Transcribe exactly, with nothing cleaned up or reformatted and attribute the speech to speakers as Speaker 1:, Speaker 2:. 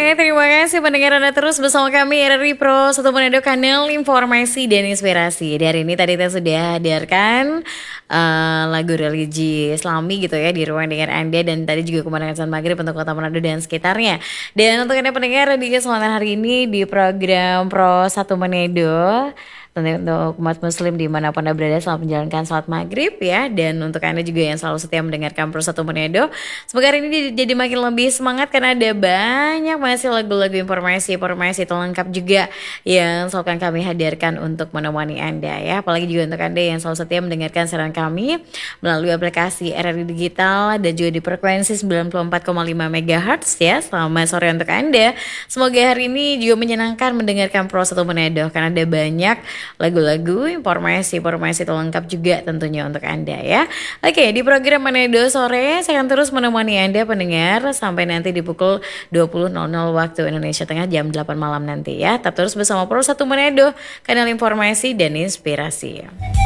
Speaker 1: terima kasih pendengar Anda terus bersama kami R R I Pro satu Manado, kanal informasi dan inspirasi. Di hari ini tadi kita sudah hadirkan uh, lagu religi Islami gitu ya di ruang dengan Anda, dan tadi juga kumandangkan salat maghrib untuk kota Manado dan sekitarnya. Dan untuk Anda pendengar di kesempatan hari ini di program Pro satu Manado, untuk umat muslim dimanapun Anda berada, selamat menjalankan salat maghrib ya. Dan untuk Anda juga yang selalu setia mendengarkan Pro satu Manado, semoga hari ini jadi makin lebih semangat karena ada banyak masih lagu-lagu informasi-informasi terlengkap juga yang selalu akan kami hadirkan untuk menemani Anda ya. Apalagi juga untuk Anda yang selalu setia mendengarkan siaran kami melalui aplikasi R R I Digital dan juga di frekuensi sembilan puluh empat koma lima megahertz ya. Selamat sore untuk Anda. Semoga hari ini juga menyenangkan mendengarkan Pro satu Manado karena ada banyak lagu-lagu, informasi-informasi terlengkap juga tentunya untuk Anda ya. Oke, di program Manado Sore saya akan terus menemani Anda pendengar sampai nanti di pukul dua puluh nol nol waktu Indonesia Tengah, jam delapan malam nanti ya. Tetap terus bersama Pro satu Manado, kanal informasi dan inspirasi.